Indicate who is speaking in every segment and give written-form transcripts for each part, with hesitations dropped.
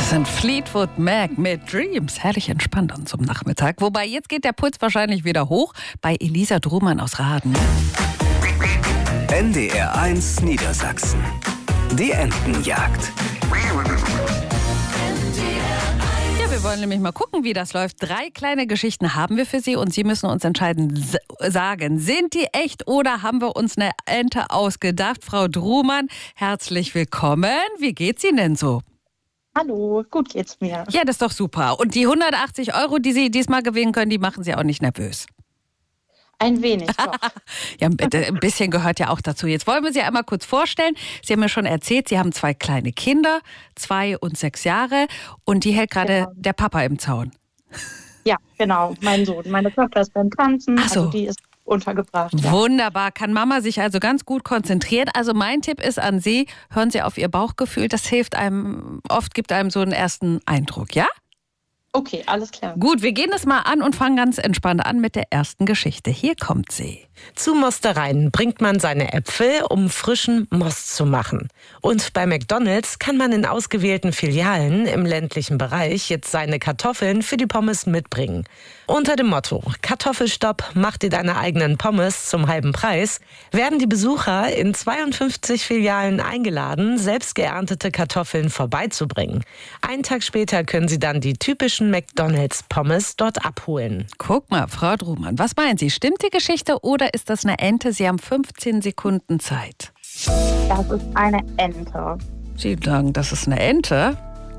Speaker 1: Das sind Fleetwood Mac mit Dreams. Herrlich entspannt an zum Nachmittag. Wobei, jetzt geht der Puls wahrscheinlich wieder hoch bei Elisa Drumann aus Raden.
Speaker 2: NDR 1 Niedersachsen. Die Entenjagd.
Speaker 1: Ja, wir wollen nämlich mal gucken, wie das läuft. 3 kleine Geschichten haben wir für Sie und Sie müssen uns entscheiden, sagen, sind die echt oder haben wir uns eine Ente ausgedacht? Frau Drumann, herzlich willkommen. Wie geht's Ihnen denn so?
Speaker 3: Hallo, gut geht's mir.
Speaker 1: Ja, das ist doch super. Und die 180 €, die Sie diesmal gewinnen können, die machen Sie auch nicht nervös.
Speaker 3: Ein wenig doch.
Speaker 1: Ja, ein bisschen gehört ja auch dazu. Jetzt wollen wir Sie einmal kurz vorstellen. Sie haben mir schon erzählt, Sie haben 2 kleine Kinder, 2 und 6 Jahre. Und die hält gerade der Papa im Zaun.
Speaker 3: Ja, genau, mein Sohn. Meine Tochter ist beim Tanzen,
Speaker 1: Ach so.
Speaker 3: also die ist untergebracht. Ja.
Speaker 1: Wunderbar, kann Mama sich also ganz gut konzentrieren. Also mein Tipp ist an Sie, hören Sie auf Ihr Bauchgefühl. Das hilft einem, oft gibt einem so einen ersten Eindruck, ja?
Speaker 3: Okay, alles klar.
Speaker 1: Gut, wir gehen das mal an und fangen ganz entspannt an mit der ersten Geschichte. Hier kommt sie.
Speaker 4: Zu Mostereien bringt man seine Äpfel, um frischen Most zu machen. Und bei McDonald's kann man in ausgewählten Filialen im ländlichen Bereich jetzt seine Kartoffeln für die Pommes mitbringen. Unter dem Motto Kartoffelstopp, mach dir deine eigenen Pommes zum halben Preis, werden die Besucher in 52 Filialen eingeladen, selbst geerntete Kartoffeln vorbeizubringen. Einen Tag später können sie dann die typischen McDonald's-Pommes dort abholen.
Speaker 1: Guck mal, Frau Drumann, was meinen Sie? Stimmt die Geschichte oder ist das eine Ente? Sie haben 15 Sekunden Zeit.
Speaker 3: Das ist eine Ente.
Speaker 1: Sie sagen, das ist eine Ente?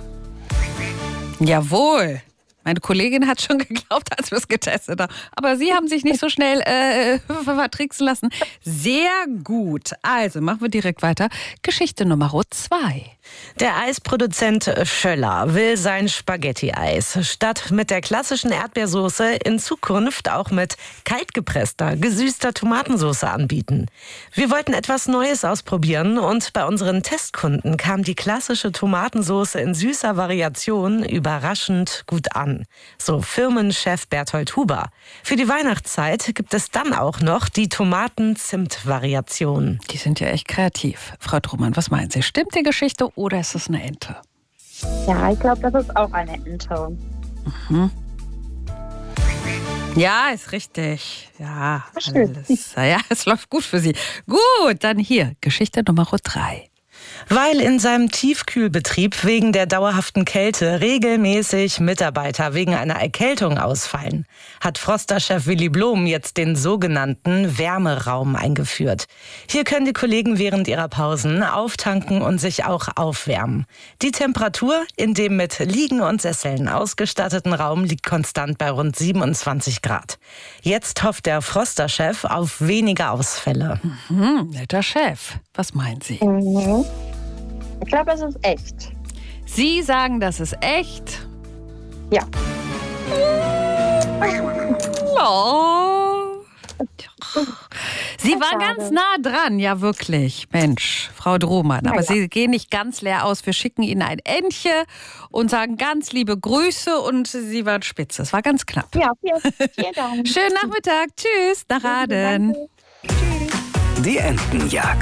Speaker 1: Jawohl. Meine Kollegin hat schon geglaubt, als wir es getestet haben. Aber Sie haben sich nicht so schnell vertricksen lassen. Sehr gut. Also machen wir direkt weiter. Geschichte Nummer 2.
Speaker 4: Der Eisproduzent Schöller will sein Spaghetti-Eis statt mit der klassischen Erdbeersoße in Zukunft auch mit kaltgepresster, gesüßter Tomatensauce anbieten. Wir wollten etwas Neues ausprobieren und bei unseren Testkunden kam die klassische Tomatensauce in süßer Variation überraschend gut an. So Firmenchef Berthold Huber. Für die Weihnachtszeit gibt es dann auch noch die Tomaten-Zimt-Variation.
Speaker 1: Die sind ja echt kreativ. Frau Drumann, was meinen Sie? Stimmt die Geschichte oder ist es eine Ente?
Speaker 3: Ja, ich glaube, das ist auch eine Ente.
Speaker 1: Mhm. Ja, ist richtig. Ja,
Speaker 3: schön.
Speaker 1: alles. Ja, es läuft gut für Sie. Gut, dann hier, Geschichte Nummer 3.
Speaker 4: Weil in seinem Tiefkühlbetrieb wegen der dauerhaften Kälte regelmäßig Mitarbeiter wegen einer Erkältung ausfallen, hat Froster-Chef Willy Blom jetzt den sogenannten Wärmeraum eingeführt. Hier können die Kollegen während ihrer Pausen auftanken und sich auch aufwärmen. Die Temperatur in dem mit Liegen und Sesseln ausgestatteten Raum liegt konstant bei rund 27 Grad. Jetzt hofft der Froster-Chef auf weniger Ausfälle.
Speaker 1: Netter Chef. Was meinen Sie?
Speaker 3: Mhm. Ich glaube, es ist echt.
Speaker 1: Sie sagen, das ist echt?
Speaker 3: Ja.
Speaker 1: Oh. Sie waren
Speaker 3: Schade.
Speaker 1: ganz nah dran, ja wirklich. Mensch, Frau Drumann. Aber Sie gehen nicht ganz leer aus. Wir schicken Ihnen ein Entchen und sagen ganz liebe Grüße und Sie waren spitze. Es war ganz knapp.
Speaker 3: Ja, vielen Dank.
Speaker 1: Schönen Nachmittag. Tschüss, nach Raden.
Speaker 3: Danke.
Speaker 2: Die Entenjagd.